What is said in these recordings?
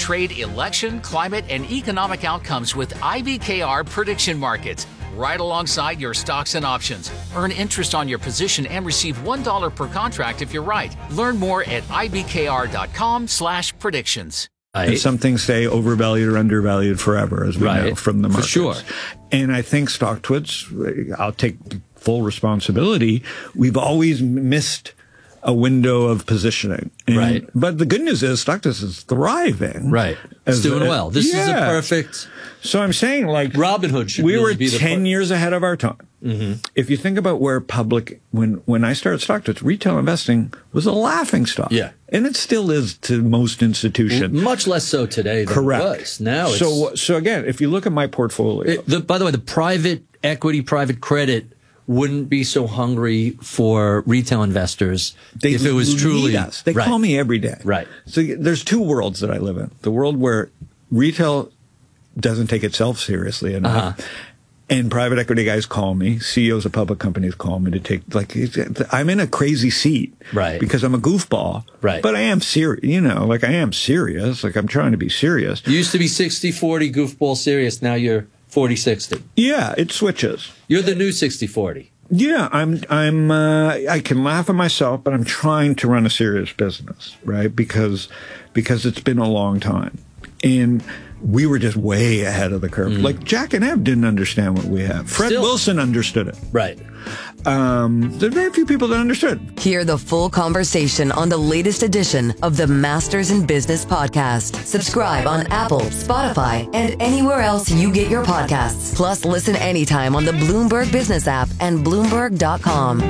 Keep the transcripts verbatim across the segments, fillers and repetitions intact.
trade election, climate, and economic outcomes with I B K R prediction markets, right alongside your stocks and options. Earn interest on your position and receive one dollar per contract if you're right. Learn more at ibkr.com slash predictions. And some things stay overvalued or undervalued forever, as we right. know from the markets. For sure. And I think StockTwits, I'll take full responsibility, we've always missed a window of positioning. And, right. But the good news is StockTwits is thriving. Right. It's doing a, well. This yeah. is a perfect... So I'm saying, like, Robinhood should we really were be the ten part- years ahead of our time. Mm-hmm. If you think about where public, when, when I started StockTwits, retail investing was a laughing stock. Yeah. And it still is to most institutions. Much less so today than Correct. it was. Now it's... So, so again, if you look at my portfolio. It, the, by the way, the private equity, private credit wouldn't be so hungry for retail investors they if it was truly... us. They right. call me every day. Right. So there's two worlds that I live in. The world where retail doesn't take itself seriously enough. Uh-huh. And private equity guys call me, C E Os of public companies call me to take, like, I'm in a crazy seat. Right. Because I'm a goofball. Right. But I am serious, you know, like I am serious. Like I'm trying to be serious. You used to be sixty forty goofball serious. Now you're forty sixty. Yeah, it switches. You're the new sixty forty. Yeah, I'm, I'm, uh, I can laugh at myself, but I'm trying to run a serious business, right? Because, because it's been a long time. And we were just way ahead of the curve. Mm. Like Jack and Ev didn't understand what we have. Fred Still. Wilson understood it. Right. Um, there are very few people that understood. Hear the full conversation on the latest edition of the Masters in Business podcast. Subscribe on Apple, Spotify, and anywhere else you get your podcasts. Plus, listen anytime on the Bloomberg Business app and Bloomberg dot com.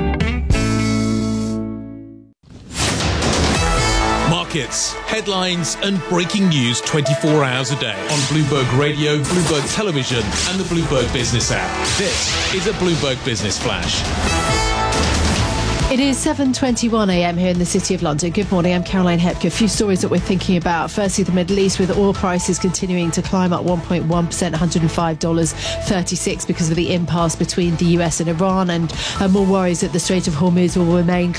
Markets, headlines, and breaking news twenty-four hours a day on Bloomberg Radio, Bloomberg Television, and the Bloomberg Business app. This is a Bloomberg Business Flash. It is seven twenty-one a m here in the City of London. Good morning, I'm Caroline Hepke. A few stories that we're thinking about. Firstly, the Middle East, with oil prices continuing to climb up one point one percent, one hundred five dollars thirty-six because of the impasse between the U S and Iran, and uh, more worries that the Strait of Hormuz will remain